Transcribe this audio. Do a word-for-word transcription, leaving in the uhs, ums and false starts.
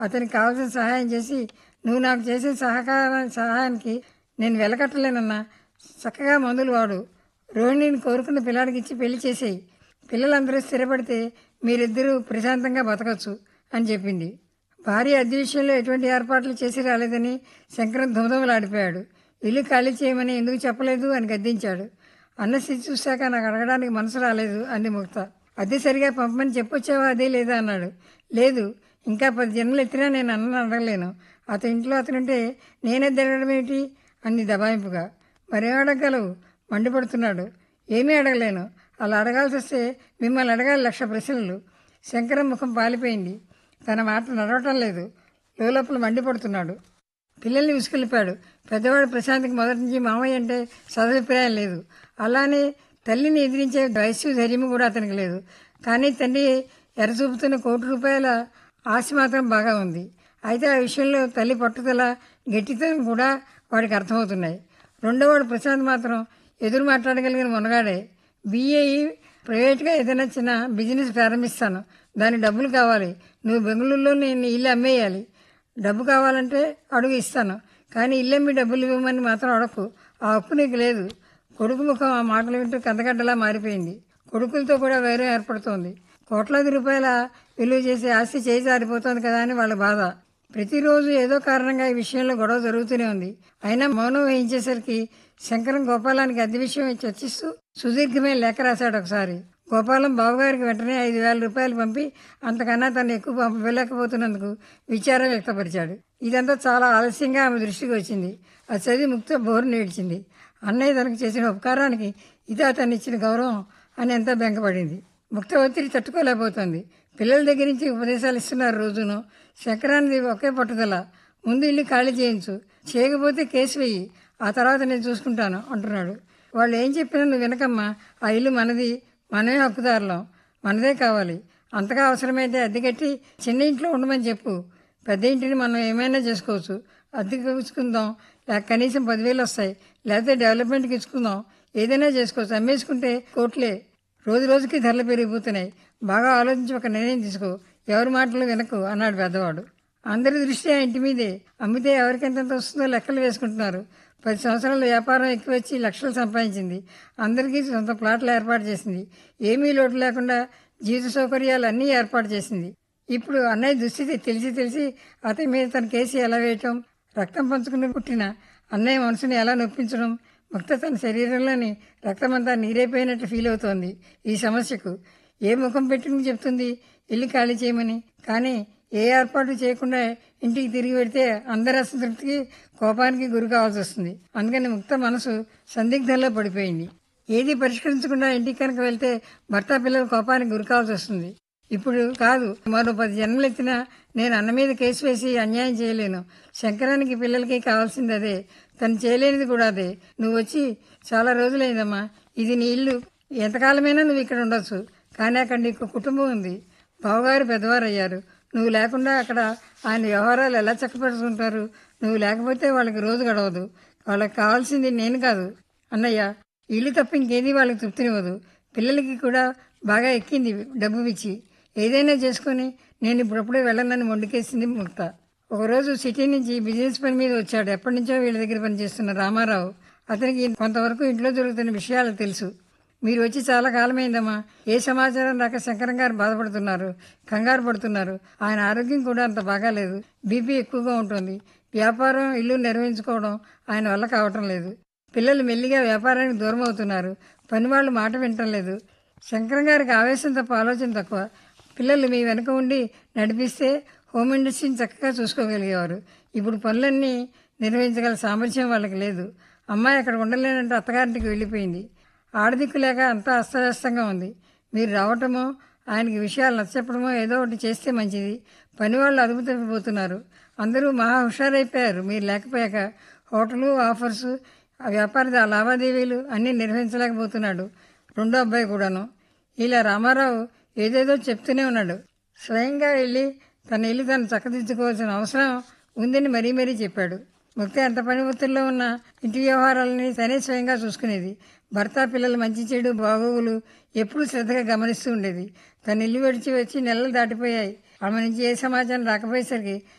అతనికి కావాల్సిన సహాయం చేసి, నువ్వు నాకు చేసిన సహకార సహాయానికి నేను వెలకట్టలేనన్నా, చక్కగా మందులు వాడు, రోహిణిని కోరుకున్న పిల్లాడికి ఇచ్చి పెళ్లి చేసేయి, పిల్లలందరూ స్థిరపడితే మీరిద్దరూ ప్రశాంతంగా బతకచ్చు అని చెప్పింది. భార్య అద్దె విషయంలో ఎటువంటి ఏర్పాట్లు చేసి రాలేదని శంకరం ధుమధుమలాడిపోయాడు. ఇల్లు ఖాళీ చేయమని ఎందుకు చెప్పలేదు అని గద్దించాడు. అన్న స్థితి చూశాక నాకు అడగడానికి మనసు రాలేదు అంది ముక్త. అద్దె సరిగా పంపమని చెప్పొచ్చావా అదే లేదా అన్నాడు. లేదు, ఇంకా పది జన్మలు ఎత్తినా నేను అన్నను అడగలేను. అతని ఇంట్లో అతనుంటే నేనే తిరగడం ఏమిటి అంది దబాయింపుగా. మరేం అడగలవు? మండిపడుతున్నాడు. ఏమీ అడగలేను. అలా అడగాల్సి వస్తే మిమ్మల్ని అడగాలి లక్ష ప్రశ్నలు. శంకరం ముఖం పాలిపోయింది. తన మాట నడవటం లేదు. లోపల మండిపడుతున్నాడు. పిల్లల్ని విసుకెళ్ళిపాడు. పెద్దవాడు ప్రశాంత్కి మొదటి నుంచి మామయ్య అంటే సదభిప్రాయం లేదు. అలానే తల్లిని ఎదిరించే వయస్సు ధైర్యం కూడా అతనికి లేదు. కానీ తండ్రి ఎరచూపుతున్న కోటి రూపాయల ఆశ మాత్రం బాగా ఉంది. అయితే ఆ విషయంలో తల్లి పట్టుదల, గట్టితనం కూడా వాడికి అర్థమవుతున్నాయి. రెండోవాడు ప్రశాంత్ మాత్రం ఎదురు మాట్లాడగలిగిన మునగాడే. బీఏఈ ప్రైవేట్గా ఏదైనా చిన్న బిజినెస్ ప్రారంభిస్తాను, దాని డబ్బులు కావాలి, నువ్వు బెంగళూరులో నేను ఇల్లు అమ్మేయాలి, డబ్బు కావాలంటే అడుగు ఇస్తాను, కానీ ఇల్లమ్మి డబ్బులు ఇవ్వమని మాత్రం అడకు, ఆ హక్కు నీకు లేదు. కొడుకు ముఖం ఆ మాటలు వింటూ కందగడ్డలా మారిపోయింది. కొడుకులతో కూడా వైరం ఏర్పడుతోంది. కోట్లాది రూపాయల విలువ చేసే ఆస్తి చేయి జారిపోతోంది కదా అని వాళ్ళ బాధ. ప్రతిరోజు ఏదో కారణంగా ఈ విషయంలో గొడవ జరుగుతూనే ఉంది. అయినా మౌనం వహించేసరికి శంకరం గోపాలానికి అద్దె విషయం చర్చిస్తూ సుదీర్ఘమైన లేఖ రాశాడు. ఒకసారి గోపాలం బాబుగారికి వెంటనే ఐదు వేల రూపాయలు పంపి అంతకన్నా తను ఎక్కువ పంపలేకపోతున్నందుకు విచారం వ్యక్తపరిచాడు. ఇదంతా చాలా ఆలస్యంగా ఆమె దృష్టికి వచ్చింది. అది చదివి ముక్త బోరు నేడ్చింది. అన్నయ్య తనకు చేసిన ఉపకారానికి ఇదే అతన్ని ఇచ్చిన గౌరవం అని ఎంతో బెంగపడింది. ముక్త ఒత్తిడి తట్టుకోలేకపోతుంది. పిల్లల దగ్గర నుంచి ఉపదేశాలు ఇస్తున్నారు రోజును. శంకరానిది ఒకే పట్టుదల, ముందు ఇల్లు ఖాళీ చేయించు, చేయకపోతే కేసు వెయ్యి, ఆ తర్వాత నేను చూసుకుంటాను అంటున్నాడు. వాళ్ళు ఏం చెప్పినా నువ్వు వినకమ్మా, ఆ ఇల్లు మనది, మనమే హక్కుదారులం, మనదే కావాలి. అంతగా అవసరమైతే అద్దె కట్టి చిన్న ఇంట్లో ఉండమని చెప్పు. పెద్ద ఇంటిని మనం ఏమైనా చేసుకోవచ్చు, అద్దెకి ఇచ్చుకుందాం, లేక కనీసం పదివేలు వస్తాయి, లేకపోతే డెవలప్మెంట్కి ఇచ్చుకుందాం, ఏదైనా చేసుకోవచ్చు. అమ్మేసుకుంటే కోట్లే. రోజు రోజుకి ధరలు పెరిగిపోతున్నాయి. బాగా ఆలోచించి ఒక నిర్ణయం తీసుకో, ఎవరి మాటలు వినకు అన్నాడు పెద్దవాడు. అందరి దృష్టి ఆ ఇంటి మీదే. అమ్మితే ఎవరికి ఎంతెంత వస్తుందో లెక్కలు వేసుకుంటున్నారు. పది సంవత్సరాల వ్యాపారం ఎక్కువ వచ్చి లక్షలు సంపాదించింది. అందరికీ సొంత ప్లాట్లు ఏర్పాటు చేసింది. ఏమీ లోటు లేకుండా జీవిత సౌకర్యాలు అన్నీ ఏర్పాటు చేసింది. ఇప్పుడు అన్నయ్య దుస్థితి తెలిసి తెలిసి అతని మీద తన కేసు ఎలా వేయటం, రక్తం పంచుకుని పుట్టిన అన్నయ్య మనసుని ఎలా నొప్పించడం, ముక్త తన శరీరంలోని రక్తమంతా నీరైపోయినట్టు ఫీల్ అవుతోంది. ఈ సమస్యకు ఏ ముఖం పెట్టుకుని చెప్తుంది ఇల్లు ఖాళీ చేయమని? కానీ ఏ ఏర్పాటు చేయకుండా ఇంటికి తిరిగి పెడితే అందరి అసంతృప్తికి, కోపానికి గురి కావాల్సి వస్తుంది. అందుకని ముక్త మనసు సందిగ్ధంలో పడిపోయింది. ఏది పరిష్కరించకుండా ఇంటికి కనుక వెళ్తే భర్త పిల్లల కోపానికి గురి కావాల్సి వస్తుంది. ఇప్పుడు కాదు, మరో పది జన్మలెత్తినా నేను అన్న మీద కేసు వేసి అన్యాయం చేయలేను. శంకరానికి పిల్లలకి కావాల్సింది అదే, తను చేయలేనిది కూడా అదే. నువ్వు వచ్చి చాలా రోజులైందమ్మా, ఇది నీ ఇల్లు, ఎంతకాలమైనా నువ్వు ఇక్కడ ఉండొచ్చు, కానీ అక్కడ నీకు కుటుంబం ఉంది. బావగారు పెద్దవారు అయ్యారు. నువ్వు లేకుండా అక్కడ ఆయన వ్యవహారాలు ఎలా చక్కపరుచుకుంటారు? నువ్వు లేకపోతే వాళ్ళకి రోజు గడవదు. వాళ్ళకి కావాల్సింది నేను కాదు అన్నయ్య. ఇల్లు తప్ప ఇంకేది వాళ్ళకి తృప్తినివ్వదు. పిల్లలకి కూడా బాగా ఎక్కింది డబ్బు ఇచ్చి. ఏదైనా చేసుకుని నేను ఇప్పుడప్పుడే వెళ్ళనని మొండికేసింది ముక్త. ఒకరోజు సిటీ నుంచి బిజినెస్ పని మీద వచ్చాడు. ఎప్పటి నుంచో వీళ్ళ దగ్గర పనిచేస్తున్న రామారావు. అతనికి కొంతవరకు ఇంట్లో జరుగుతున్న విషయాలు తెలుసు. మీరు వచ్చి చాలా కాలమైందమ్మా, ఏ సమాచారం రాక శంకరం గారు బాధపడుతున్నారు, కంగారు పడుతున్నారు. ఆయన ఆరోగ్యం కూడా అంత బాగాలేదు. బీపీ ఎక్కువగా ఉంటుంది. వ్యాపారం, ఇల్లు నిర్వహించుకోవడం ఆయన వల్ల కావటం లేదు. పిల్లలు మెల్లిగా వ్యాపారానికి దూరం అవుతున్నారు. పనివాళ్ళు మాట వినటం లేదు. శంకరం గారికి ఆవేశం తప్ప ఆలోచన తక్కువ. పిల్లలు మీ వెనక ఉండి నడిపిస్తే హోమ్ ఇండస్ట్రీని చక్కగా చూసుకోగలిగేవారు. ఇప్పుడు పనులన్నీ నిర్వహించగల సామర్థ్యం వాళ్ళకి లేదు. అమ్మాయి అక్కడ ఉండలేనంటే అత్తగారింటికి వెళ్ళిపోయింది. ఆడదిక్కు లేక అంతా అస్తవ్యస్తంగా ఉంది. మీరు రావటమో, ఆయనకి విషయాలు నచ్చపడమో ఏదో ఒకటి చేస్తే మంచిది. పనివాళ్ళు అదుపు తప్పిపోతున్నారు. అందరూ మహా హుషారైపోయారు మీరు లేకపోయాక. హోటలు, ఆఫర్సు, ఆ వ్యాపార లావాదేవీలు అన్నీ నిర్వహించలేకపోతున్నాడు రెండో అబ్బాయి కూడాను. ఇలా రామారావు ఏదేదో చెప్తూనే ఉన్నాడు. స్వయంగా వెళ్ళి తన ఇల్లు తను చక్కదిద్దుకోవాల్సిన అవసరం ఉందని మరీ మరీ చెప్పాడు. ముక్త ఎంత పని ఒత్తిడిలో ఉన్న ఇంటి వ్యవహారాలని తనే స్వయంగా చూసుకునేది. భర్త, పిల్లల మంచి చెడు బాగోగులు ఎప్పుడూ శ్రద్ధగా గమనిస్తూ ఉండేది. తన ఇల్లు విడిచి వచ్చి నెలలు దాటిపోయాయి. ఆమె నుంచి ఏ సమాచారం రాకపోయేసరికి